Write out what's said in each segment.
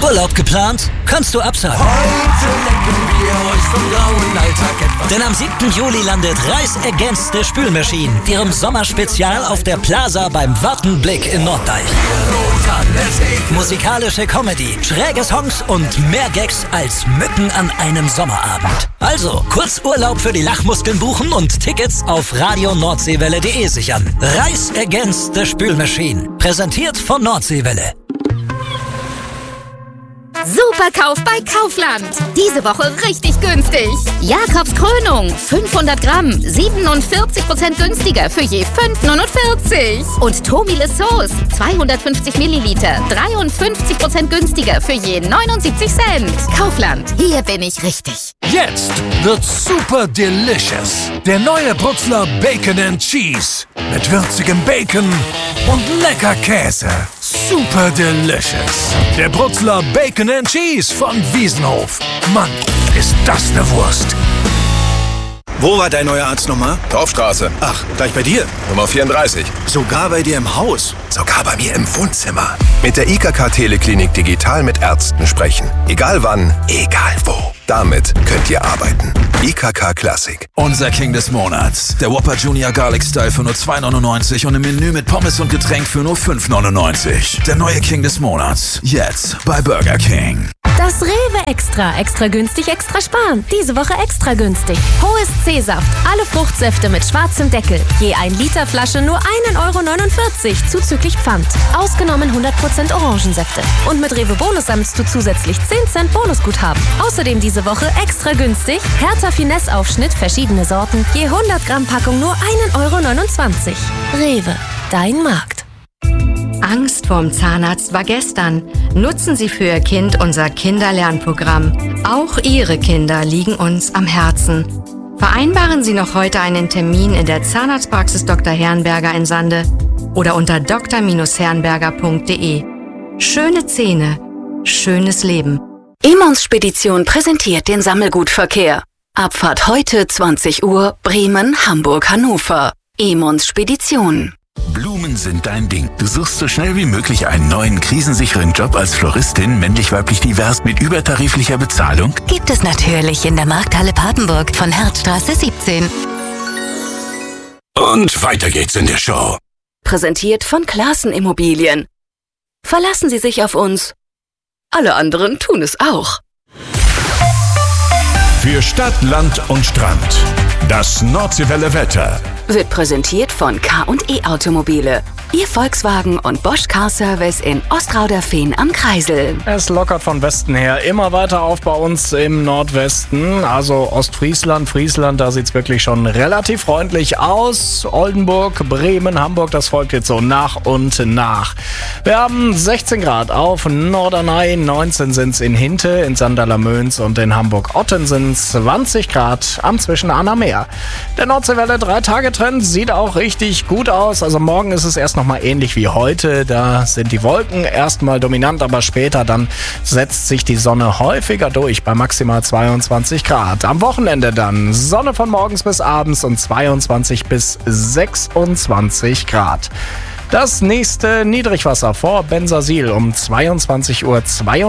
Urlaub geplant? Kannst du absagen. Heute lenken wir euch vom grauen Alltag etwas. Denn am 7. Juli landet Reis Against the Spülmaschine, ihrem Sommerspezial auf der Plaza beim Wartenblick in Norddeich. Musikalische Comedy, schräge Songs und mehr Gags als Mücken an einem Sommerabend. Also, Kurzurlaub für die Lachmuskeln buchen und Tickets auf radioNordseewelle.de sichern. Reis Against the Spülmaschine, präsentiert von Nordseewelle. Superkauf bei Kaufland. Diese Woche richtig günstig. Jakobs Krönung, 500 Gramm, 47% günstiger für je 5,49. Und Tomile Sauce, 250 Milliliter, 53% günstiger für je 79 Cent. Kaufland, hier bin ich richtig. Jetzt wird super delicious. Der neue Brutzler Bacon and Cheese. Mit würzigem Bacon und lecker Käse. Super delicious. Der Brutzler Bacon and Cheese von Wiesenhof. Mann, ist das eine Wurst. Wo war dein neuer Arzt nochmal? Torfstraße. Ach, gleich bei dir. Nummer 34. Sogar bei dir im Haus. Sogar bei mir im Wohnzimmer. Mit der IKK Teleklinik digital mit Ärzten sprechen. Egal wann, egal wo. Damit könnt ihr arbeiten. IKK Classic. Unser King des Monats. Der Whopper Junior Garlic Style für nur $2,99 und im Menü mit Pommes und Getränk für nur $5,99. Der neue King des Monats. Jetzt bei Burger King. Das Rewe extra günstig, extra sparen. Diese Woche extra günstig. Hohes C-Saft, alle Fruchtsäfte mit schwarzem Deckel. Je 1 Liter Flasche nur €1,49 zuzüglich Pfand. Ausgenommen 100% Orangensäfte. Und mit Rewe Bonus sammelst du zusätzlich 10 Cent Bonusguthaben. Außerdem diese Woche extra günstig. Hertha Finesse Aufschnitt, verschiedene Sorten. Je 100 Gramm Packung nur €1,29. Rewe, dein Markt. Angst vorm Zahnarzt war gestern. Nutzen Sie für Ihr Kind unser Kinderlernprogramm. Auch Ihre Kinder liegen uns am Herzen. Vereinbaren Sie noch heute einen Termin in der Zahnarztpraxis Dr. Herrenberger in Sande oder unter dr-herrenberger.de. Schöne Zähne, schönes Leben. Emons Spedition präsentiert den Sammelgutverkehr. Abfahrt heute 20 Uhr Bremen, Hamburg, Hannover. Emons Spedition. Blumen sind dein Ding. Du suchst so schnell wie möglich einen neuen, krisensicheren Job als Floristin, männlich-weiblich divers, mit übertariflicher Bezahlung? Gibt es natürlich in der Markthalle Papenburg von Herzstraße 17. Und weiter geht's in der Show. Präsentiert von Klaassen Immobilien. Verlassen Sie sich auf uns. Alle anderen tun es auch. Für Stadt, Land und Strand. Das Nordseewelle Wetter wird präsentiert von K&E Automobile. Ihr Volkswagen und Bosch Car Service in Ostrauderfehn am Kreisel. Es lockert von Westen her immer weiter auf bei uns im Nordwesten. Also Ostfriesland, Friesland, da sieht's wirklich schon relativ freundlich aus. Oldenburg, Bremen, Hamburg, das folgt jetzt so nach und nach. Wir haben 16 Grad auf Norderney, 19 sind's in Hinte, in Sandaler-Möns und in Hamburg-Otten sind's 20 Grad am Zwischenahner-Meer. Der Nordseewelle 3-Tage-Trend sieht auch richtig gut aus. Also morgen ist es erst nochmal ähnlich wie heute. Da sind die Wolken erstmal dominant, aber später dann setzt sich die Sonne häufiger durch bei maximal 22 Grad. Am Wochenende dann Sonne von morgens bis abends und 22 bis 26 Grad. Das nächste Niedrigwasser vor Bensersiel um 22:32 Uhr.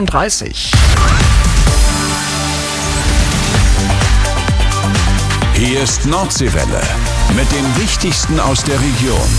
Hier ist Nordseewelle mit dem Wichtigsten aus der Region.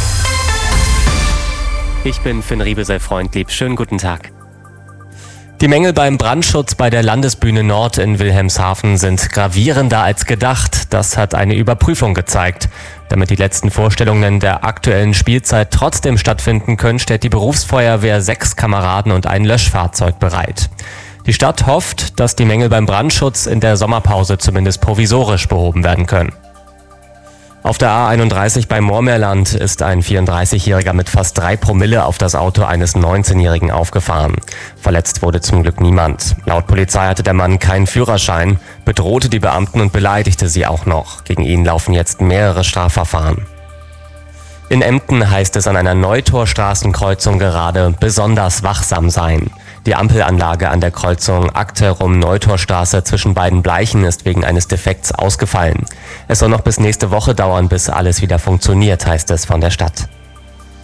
Ich bin Finn Riebesel, Freund lieb. Schönen guten Tag. Die Mängel beim Brandschutz bei der Landesbühne Nord in Wilhelmshaven sind gravierender als gedacht. Das hat eine Überprüfung gezeigt. Damit die letzten Vorstellungen der aktuellen Spielzeit trotzdem stattfinden können, stellt die Berufsfeuerwehr 6 Kameraden und ein Löschfahrzeug bereit. Die Stadt hofft, dass die Mängel beim Brandschutz in der Sommerpause zumindest provisorisch behoben werden können. Auf der A31 bei Moormeerland ist ein 34-Jähriger mit fast 3 Promille auf das Auto eines 19-Jährigen aufgefahren. Verletzt wurde zum Glück niemand. Laut Polizei hatte der Mann keinen Führerschein, bedrohte die Beamten und beleidigte sie auch noch. Gegen ihn laufen jetzt mehrere Strafverfahren. In Emden heißt es an einer Neutorstraßenkreuzung gerade besonders wachsam sein. Die Ampelanlage an der Kreuzung Akterum-Neutorstraße zwischen beiden Bleichen ist wegen eines Defekts ausgefallen. Es soll noch bis nächste Woche dauern, bis alles wieder funktioniert, heißt es von der Stadt.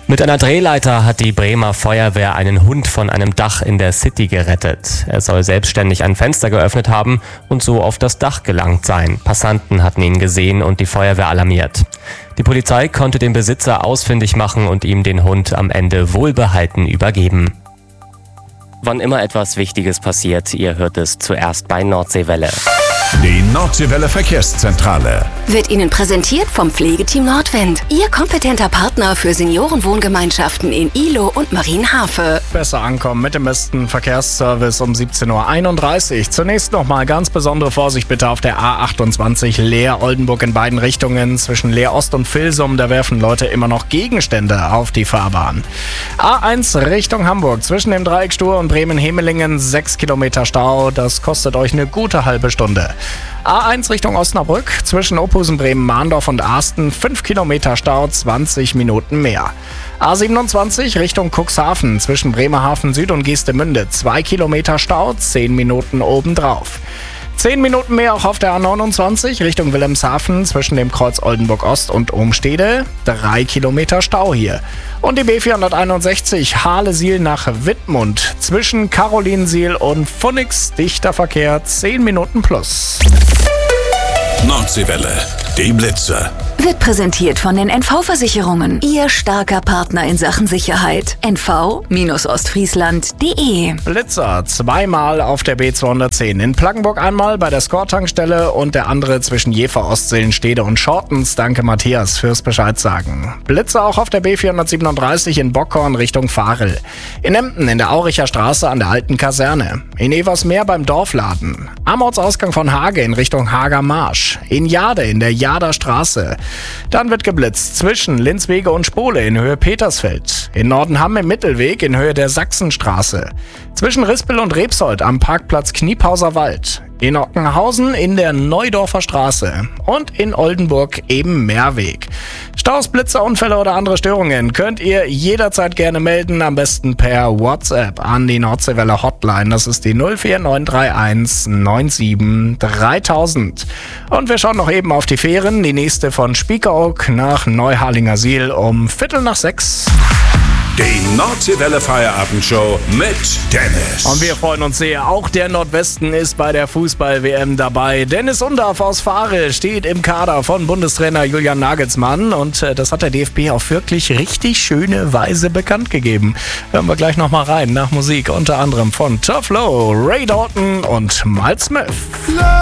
Mit einer Drehleiter hat die Bremer Feuerwehr einen Hund von einem Dach in der City gerettet. Er soll selbstständig ein Fenster geöffnet haben und so auf das Dach gelangt sein. Passanten hatten ihn gesehen und die Feuerwehr alarmiert. Die Polizei konnte den Besitzer ausfindig machen und ihm den Hund am Ende wohlbehalten übergeben. Wann immer etwas Wichtiges passiert, ihr hört es zuerst bei Nordseewelle. Die Nordseewelle Verkehrszentrale wird Ihnen präsentiert vom Pflegeteam Nordwind. Ihr kompetenter Partner für Seniorenwohngemeinschaften in Ihlow und Marienhafe. Besser ankommen mit dem besten Verkehrsservice um 17.31 Uhr. Zunächst nochmal ganz besondere Vorsicht bitte auf der A28 Leer-Oldenburg in beiden Richtungen. Zwischen Leer-Ost und Vilsum, da werfen Leute immer noch Gegenstände auf die Fahrbahn. A1 Richtung Hamburg zwischen dem Dreieck Stur und Bremen-Hemelingen 6 Kilometer Stau. Das kostet euch eine gute halbe Stunde. A1 Richtung Osnabrück zwischen Ophusen, Bremen, Mahndorf und Arsten 5 Kilometer Stau, 20 Minuten mehr. A27 Richtung Cuxhaven zwischen Bremerhaven Süd und Geestemünde 2 Kilometer Stau, 10 Minuten obendrauf. 10 Minuten mehr auch auf der A29 Richtung Wilhelmshaven zwischen dem Kreuz Oldenburg Ost und Ohmstede. 3 Kilometer Stau hier. Und die B461 Hahle-Siel nach Wittmund zwischen Carolinsiel und Pfunix. Dichter Verkehr, 10 Minuten plus. Nordseewelle, die Blitzer. Wird präsentiert von den NV-Versicherungen. Ihr starker Partner in Sachen Sicherheit. NV-Ostfriesland.de. Blitzer zweimal auf der B210. In Plaggenburg einmal bei der Score-Tankstelle und der andere zwischen Jever, Ostseelenstede und Schortens. Danke Matthias fürs Bescheid sagen. Blitzer auch auf der B437 in Bockhorn Richtung Varel. In Emden in der Auricher Straße an der alten Kaserne. In Eversmeer beim Dorfladen. Am Ortsausgang von Hage in Richtung Hager Marsch. In Jade in der Jader Straße. Dann wird geblitzt zwischen Linzwege und Spole in Höhe Petersfeld. In Nordenham im Mittelweg in Höhe der Sachsenstraße. Zwischen Rispel und Rebsold am Parkplatz Kniepauser Wald. In Ockenhausen in der Neudorfer Straße. Und in Oldenburg eben Mehrweg. Staus, Blitzer, Unfälle oder andere Störungen könnt ihr jederzeit gerne melden. Am besten per WhatsApp an die Nordseewelle Hotline. Das ist die 04931 97 3000. Und wir schauen noch eben auf die Fähren. Die nächste von Spiekeroog nach Neuharlingersiel um 5:45. Die Nordseewelle Feierabendshow mit Dennis. Und wir freuen uns sehr. Auch der Nordwesten ist bei der Fußball-WM dabei. Dennis Undarf aus Varel steht im Kader von Bundestrainer Julian Nagelsmann. Und das hat der DFB auf wirklich richtig schöne Weise bekannt gegeben. Hören wir gleich nochmal rein nach Musik. Unter anderem von Tough Low, Ray Dalton und Miles Smith.